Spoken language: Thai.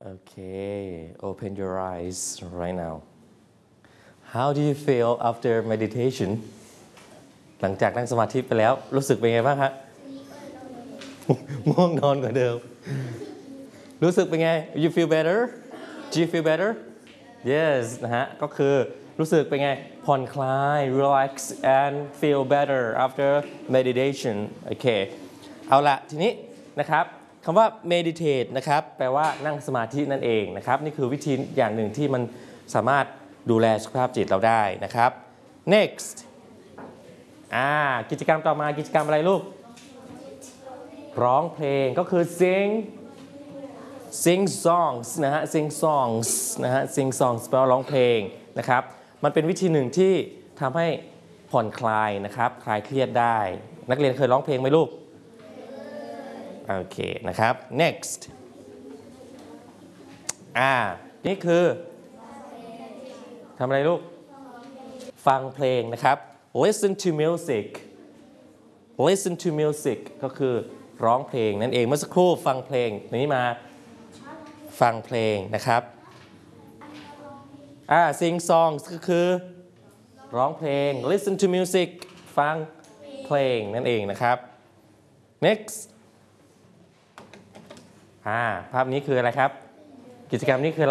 Okay, open your eyes right now. How do you feel after meditation? หลังจากนั่งสมาธิไปแล้วรู้สึกเป็นไงบ้างฮะง่วงนอนกว่าเดิมรู้สึกเป็นไง You feel better? Do you feel better? Yes นะฮะก็คือรู้สึกเป็นไงผ่อนคลาย relax and feel better after meditation โอเคเอาละทีนี้นะครับคำว่า meditate นะครับแปลว่านั่งสมาธินั่นเองนะครับนี่คือวิธีอย่างหนึ่งที่มันสามารถดูแลสุขภาพจิตเราได้นะครับ next กิจกรรมต่อมากิจกรรมอะไรลูกร้องเพลงก็คือ sing songs นะฮะ sing songs นะฮะ sing songs แปลว่าร้องเพลงนะครับมันเป็นวิธีหนึ่งที่ทำให้ผ่อนคลายนะครับคลายเครียดได้นักเรียนเคยร้องเพลงไหมลูกโอเคนะครับ next นี่คือทำอะไรลูกฟังเพลงนะครับ listen to music listen to music ก็คือร้องเพลงนั่นเองเมื่อสักครู่ฟังเพลงนี้มาฟังเพลงนะครับsing songs ก็คือร้องเพลง listen to music ฟังเพลงนั่นเองนะครับ next ภาพนี้คืออะไรครับกิจกรรมนี้คืออะไร